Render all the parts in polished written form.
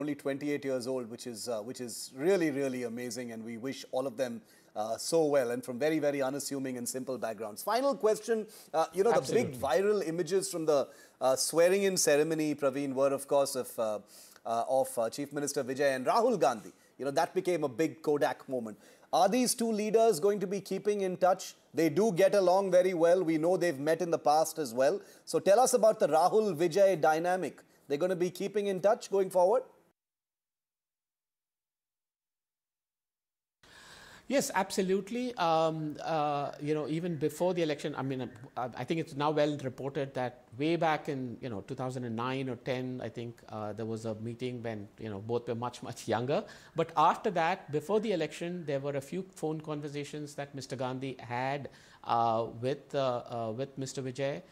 only 28 years old, which is really, really amazing, and we wish all of them so well, and from very, very unassuming and simple backgrounds. Final question, the big viral images from the swearing-in ceremony, Praveen, were, of course, of Chief Minister Vijay and Rahul Gandhi. That became a big Kodak moment. Are these two leaders going to be keeping in touch? They do get along very well. We know they've met in the past as well. So tell us about the Rahul-Vijay dynamic. They're going to be keeping in touch going forward? Yes, absolutely. Even before the election, I think it's now well reported that way back in 2009 or 10, I think there was a meeting when both were much younger. But after that, before the election, there were a few phone conversations that Mr. Gandhi had with Mr. Vijay,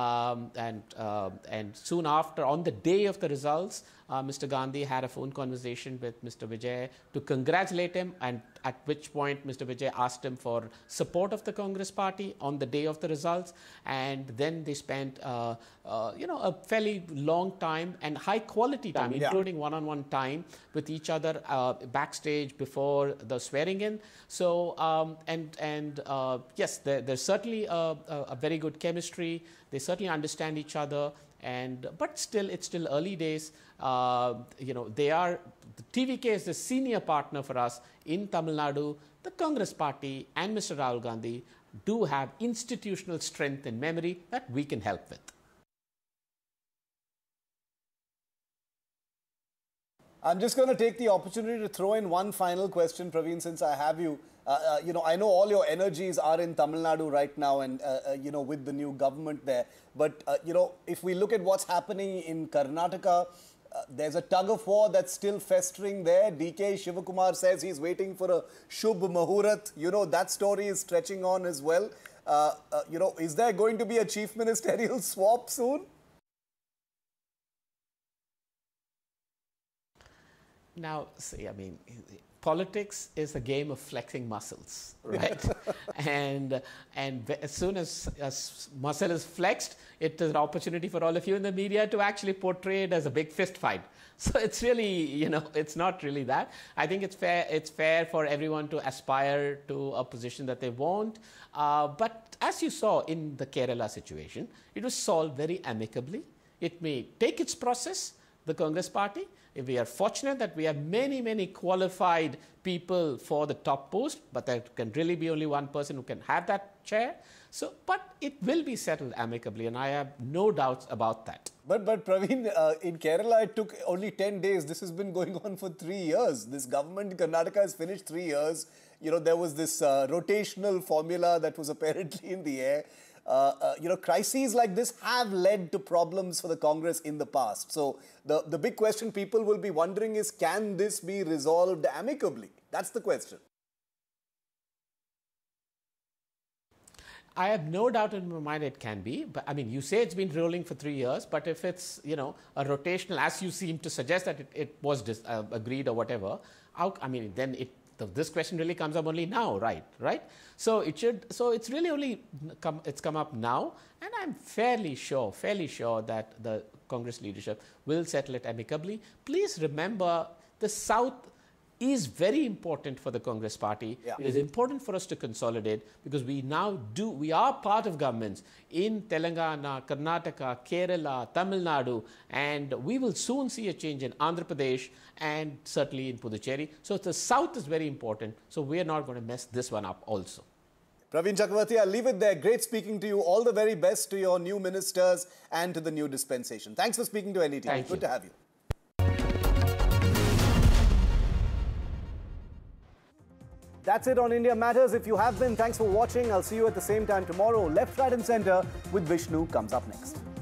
and soon after, on the day of the results, Mr. Gandhi had a phone conversation with Mr. Vijay to congratulate him, and at which point Mr. Vijay asked him for support of the Congress party on the day of the results, and then they spent a fairly long time and high quality time, including one-on-one time with each other backstage before the swearing in. So yes, there's certainly a very good chemistry. They certainly understand each other, but still, it's still early days. The TVK is the senior partner for us in Tamil Nadu. The Congress party and Mr. Rahul Gandhi do have institutional strength and memory that we can help with. I'm just going to take the opportunity to throw in one final question, Praveen, since I have you. I know all your energies are in Tamil Nadu right now and, with the new government there. But, if we look at what's happening in Karnataka, there's a tug of war that's still festering there. DK Shivakumar says he's waiting for a Shubh Muhurat. That story is stretching on as well. Is there going to be a chief ministerial swap soon? Now, see, politics is a game of flexing muscles, right? and as soon as muscle is flexed, it is an opportunity for all of you in the media to actually portray it as a big fist fight. So it's really, it's not really that. I think it's fair for everyone to aspire to a position that they want. But as you saw in the Kerala situation, it was solved very amicably. It may take its process, the Congress party. If we are fortunate that we have many qualified people for the top post, but there can really be only one person who can have that chair. So, but it will be settled amicably, and I have no doubts about that. But Praveen, in Kerala, it took only 10 days. This has been going on for 3 years. This government in Karnataka has finished 3 years. There was this rotational formula that was apparently in the air. Crises like this have led to problems for the Congress in the past. So the big question people will be wondering is, can this be resolved amicably? That's the question. I have no doubt in my mind it can be. But you say it's been rolling for 3 years, but if it's, a rotational, as you seem to suggest that it was agreed or whatever, then this question really comes up only now, right? So it's really only come up now, and I'm fairly sure that the Congress leadership will settle it amicably. Please remember, the South is very important for the Congress party. Yeah. It is important for us to consolidate because we are part of governments in Telangana, Karnataka, Kerala, Tamil Nadu, and we will soon see a change in Andhra Pradesh and certainly in Puducherry. So the South is very important. So we are not going to mess this one up also. Praveen Chakravarti, I'll leave it there. Great speaking to you. All the very best to your new ministers and to the new dispensation. Thanks for speaking to NDTV. Good to have you. That's it on India Matters. If you have been, thanks for watching. I'll see you at the same time tomorrow. Left, Right and Centre with Vishnu comes up next.